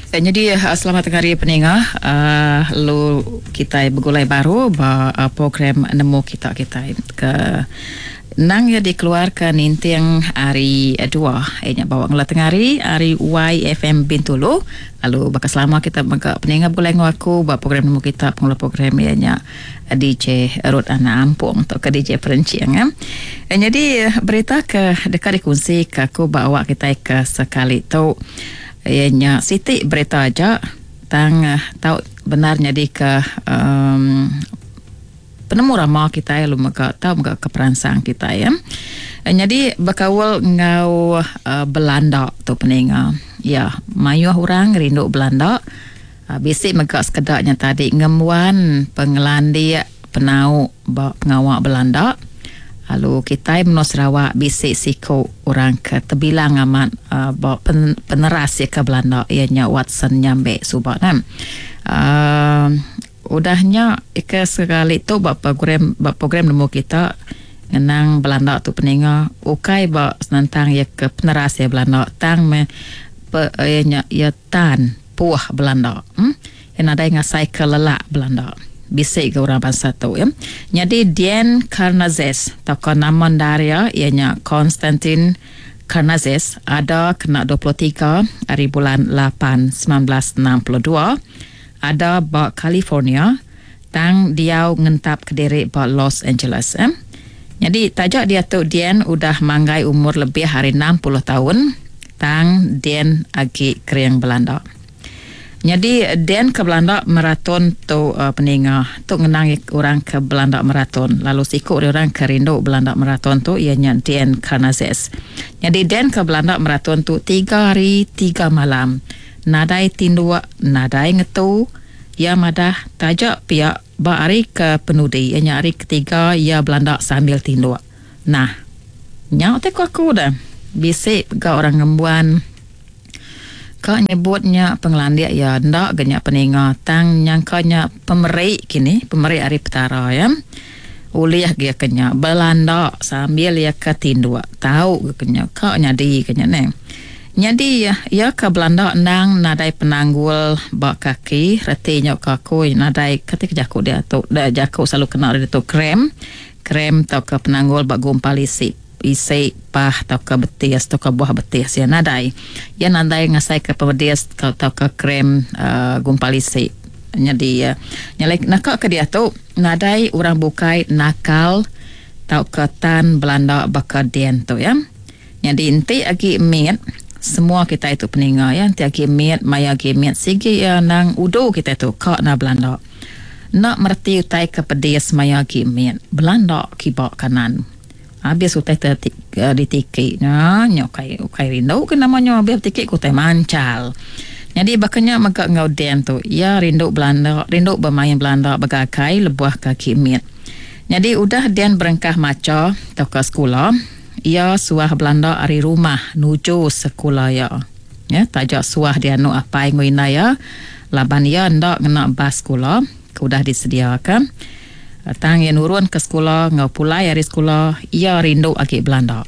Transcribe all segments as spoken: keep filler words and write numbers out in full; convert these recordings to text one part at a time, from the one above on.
Jadi uh, selamat hari pendengar. Uh, lu kita bergulai baru bah, uh, program nemu kita kita ke nang ya dikeluarkan intiang hari dua enya bawa ngelat hari hari Y F M Bintulu. Lalu bakal selama kita bagi pendengar boleh ngaku bah program nemu kita pengelola program ianya D J Rod Ana Ampung atau ke D J Perenciang ya. Jadi berita ke dekat dikunci ke aku bawa kita ke sekali tu ianya Siti berita aja tang uh, tahu benarnya di ke um, penemu rama kita ya lu maka tahu maka keperansang kita ya. Jadi bakawal ngau uh, Belanda tu peninga ya mayu orang rindu Belanda uh, bisik maka sekedarnya tadi ngemuan pengelandi penau pengawak Belanda. Lalu kita menos Sarawak bisik siko orang ke terbilang amat uh, pen, peneras ya ke Belanda ianya Watson nyambe subak kan. Uh, udahnya ke sekali tu bab program bab program nemu kita ngenang Belanda tu peninga ukai ba tentang ya ke peneras ya Belanda tang me pe, ianya ya tan puah Belanda. Hmm? Yang ada yang cycle lelak Belanda. Bisik ke orang bangsa tu ya. Jadi Dean Karnazes tokoh nama Daria ianya Konstantin Karnazes ada kena dua puluh tiga hari bulan lapan sembilan belas enam puluh dua ada ba California tang dia ngentap kediri ba Los Angeles eh. Jadi tajak dia tu Dean udah manggai umur lebih hari enam puluh tahun tang Dean agi kering Belanda. Jadi Dan ke Belanda maraton tu uh, peninga tu ngenang orang ke Belanda maraton lalu sikut orang ke rindu Belanda maraton tu ianya Dan Karnazes. Jadi Dan ke Belanda maraton tu tiga hari tiga malam nadai tindua nadai ngetu ya madah tajak pihak ba hari ke penudi ianya hari ketiga ya Belanda sambil tindua. Nah nyau tek aku dah bisik ke orang ngembuan kau nyebutnya pengelandia ya ndak genyak peninga tang nyangkanya pemeri kini pemeri hari petara ya uliah dia kenya Belanda sambil ya ketindua tahu kenya kau nyadi kenya neng jadi ya ya ke Belanda nang nadai penanggul bak kaki retinya kaku nadai ketik jaku dia tu dah jaku selalu kena dia tu krem krem tau ke penanggul bak gumpal isi isi pah tau ke betis tau ke buah betis ya nadai ya nadai ngasai ke pebetis tau ke krem uh, gumpal isi jadi ya nyalek nakak ke dia tu nadai orang bukai nakal tau ke tan Belanda bakal dien tu ya jadi inti agi miet semua kita itu peninga ya inti agi miet maya agi miet sigi ya nang udo kita tu kak na Belanda nak merti utai ke pedis maya agi miet Belanda kibak kanan habis utai tertik uh, ditiki nah nyokai ukai rindu ke namanya habis tiki utai mancal jadi bakanya maka ngau den tu ya rindu Belanda rindu bermain Belanda bagakai lebuah kaki miet jadi udah den berengkah maca tau ke sekolah ya suah Belanda ari rumah nuju sekolah ya ya tajak suah dia nu apa ngoina ya laban ya ndak kena bas sekolah udah disediakan tang yang urun ke sekolah ngau pulai dari sekolah ia rindu agi Belanda.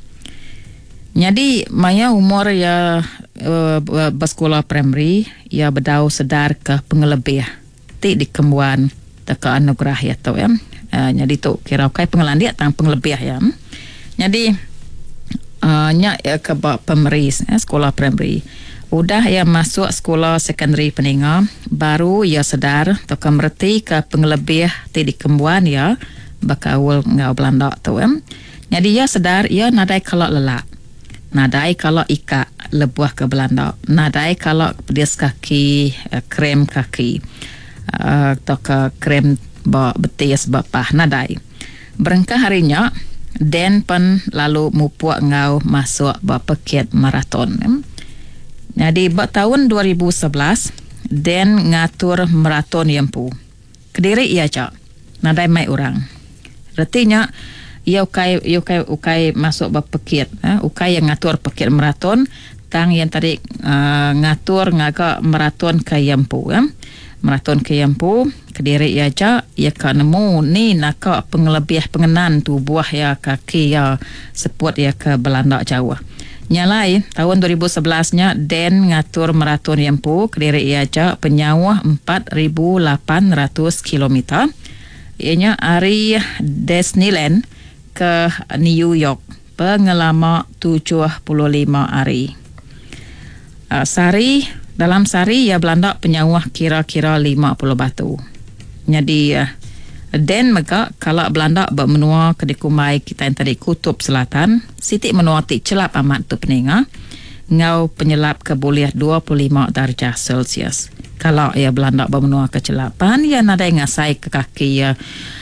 Jadi maya umur ya uh, bersekolah primary ia berdau sedar ke pengelebih ti di kembuan teka anugerah ya tu ya. Uh, jadi tu kira kai pengelandia tang pengelebih ya. Jadi uh, nya ya ke primary ya, sekolah primary. Udah ya masuk sekolah secondary peninga baru ya sedar toka merti ke pengelebih ti di kembuan ya bakawul ngau Belanda tu em. Jadi ya sedar ya nadai kalau lelak nadai kalau ika lebuah ke Belanda nadai kalau pedis kaki krem kaki uh, toka krem ba betis bapah nadai berengkah harinya den pen lalu mupuak ngau masuk ba peket maraton em. Jadi buat tahun dua ribu sebelas Den ngatur maraton yempu Kediri ia cak nadai mai orang artinya ia ukai ia ukai ukai masuk bapekit eh? Ukai yang ngatur pekit maraton tang yang tadi uh, ngatur ngaga maraton ke yempu eh? Maraton ke yempu Kediri ia cak ia ka nemu ni naka pengelebih pengenan tu buah ya kaki ya seput ya ke Belanda Jawa Nyalai tahun dua ribu sebelas-nya Den ngatur maraton Yempu kediri iaja penyawah empat ribu lapan ratus kilometer. Ianya hari Disneyland ke New York pengelama tujuh puluh lima hari. Uh, sari dalam sari ia Belanda penyawah kira-kira lima puluh batu. Jadi uh, Den mega kalau Belanda bermenua ke dikumai kita yang tadi kutub selatan, siti menua ti celap amat tu peninga, ngau penyelap ke boleh dua puluh lima darjah Celsius. Kalau ia Belanda bermenua ke celapan, ia nada ngasai ke kaki ya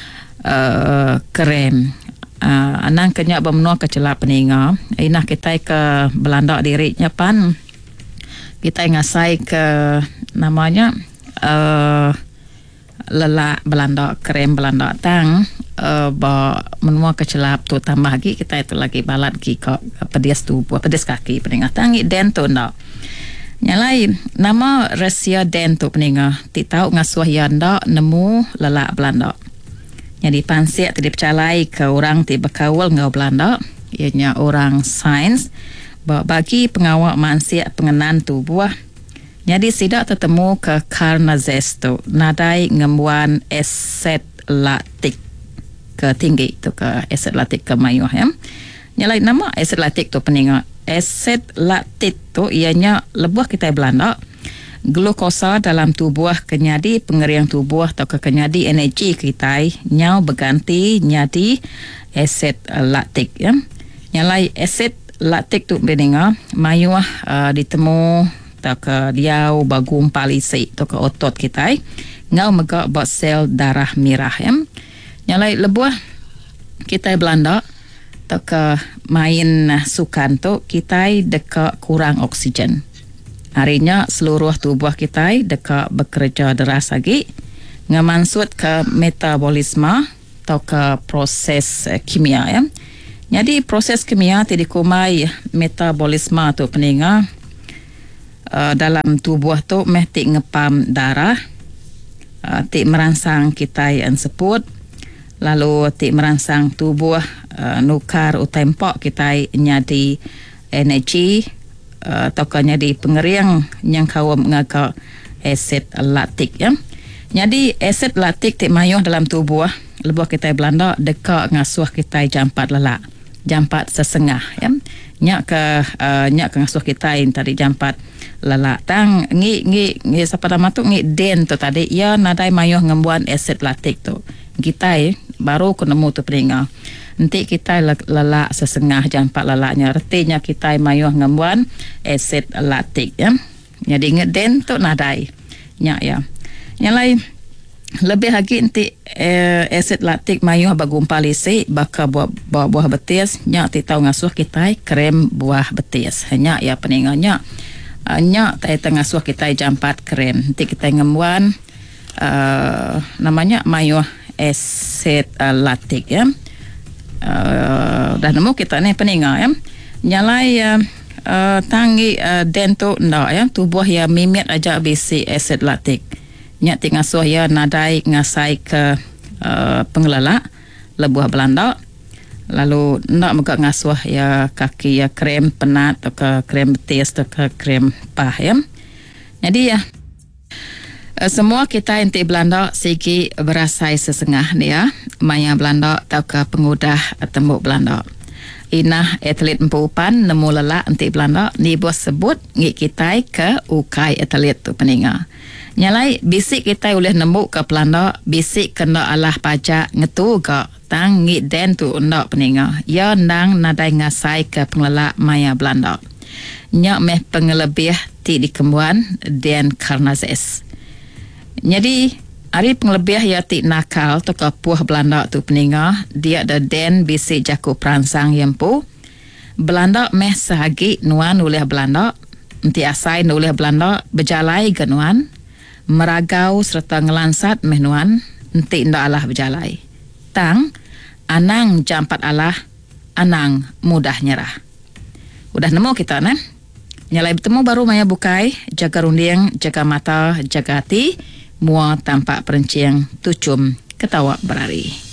uh, kerem. Uh, anang kenyak bermenua ke celap peninga, inah kita ke Belanda dirinya pan, kita ngasai ke namanya uh, lelak Belanda, krem Belanda tang uh, ba menua kecelap tu tambah lagi kita itu lagi balat ki ke pedes tubuh pedes kaki peninga tangi Den tu ndak nyalai nama Rusia Den tu peninga ti tahu ngasuh yanda nemu lelak Belanda jadi pansik tadi percalai ke orang ti berkawal ngau Belanda ianya orang sains ba bagi pengawal mansiak pengenan tubuh. Jadi sidak tertemu ke Carnazesto nadai ngembuan aset laktik ke tinggi tu ke aset laktik ke mayuh ya. Nyalai nama aset laktik tu peninga. Aset laktik tu ianya lebuh kita Belanda glukosa dalam tubuh kenyadi pengeriang tubuh atau ke kenyadi energi kita nyau berganti nyadi aset laktik ya. Nyalai aset laktik tu peninga mayuh uh, ditemu tak ke diau bagum palisi to ke otot kita ngau mega buat sel darah merah ya nyalai lebuh kita Belanda tak ke main sukan tu kita deka kurang oksigen harinya seluruh tubuh kita deka bekerja deras lagi ngamansut ke metabolisme atau ke proses uh, kimia ya jadi proses kimia ti dikumai metabolisme tu peninga Uh, dalam tubuh tu mesti ngepam darah uh, ti merangsang kita yang sebut lalu ti merangsang tubuh uh, nukar utempok kita nyadi energi uh, atau nyadi pengeriang yang kau mengaku aset laktik ya jadi aset laktik ti mayuh dalam tubuh lebuh kita Belanda dekat ngasuh kita jampat lelak jampat sesengah ya nyak ke uh, nyak ke ngasuh kita yang tadi jampat lelak tang ngi ngi ngi siapa nama tu ngi Den tu tadi ya nadai mayuh ngembuan aset laktik tu kita eh, baru kenemu tu peringa nanti kita lelak sesengah jampat lelaknya artinya kita mayuh ngembuan aset laktik ya jadi ngi Den tu nadai nyak ya nyalai lebih lagi nanti eh, aset laktik mayuh bagumpal isi baka buah buah, buah betis nyak ti tahu ngasuh kita krem buah betis hanya ya peninganya Uh, nyak tai tengah suah kita jampat krem nanti kita ngembuan uh, namanya mayuh aset uh, laktik ya uh, dah nemu kita ni peninga ya nyalai uh, uh, tangi uh, Den tu ndak ya tubuh ya mimit aja bisi aset laktik nyak tengah suah ya nadai ngasai ke uh, pengelala lebuh Belanda lalu nak muka ngasuh ya kaki ya krem penat atau ke krem betis atau ke krem pah ya jadi ya semua kita inti Belanda segi berasai sesengah ni ya maya Belanda atau ke pengudah tembuk Belanda inah atlet empupan nemu lelak inti Belanda ni bos sebut ngi kita ke ukai atlet tu peninga nyalai bisik kita boleh nemu ke Belanda bisik kena alah pajak ngetu ke tang ngi Den tu ndak peninga ya nang nadai ngasai ke pengelak maya Belanda nyak meh pengelebih ti dikembuan Den Carnazes jadi ari pengelebih ya ti nakal tu ke puah Belanda tu peninga dia ada Den bisi jaku perangsang Yempu Belanda meh sehagi nuan oleh Belanda nanti asai oleh Belanda berjalai ke nuan meragau serta ngelansat meh nuan nanti ndak alah berjalai tang anang jampat Allah anang mudah nyerah udah nemu kita nah nyalai bertemu baru maya bukai jaga runding jaga mata jaga hati mua tampak perenciang tucum ketawa berari.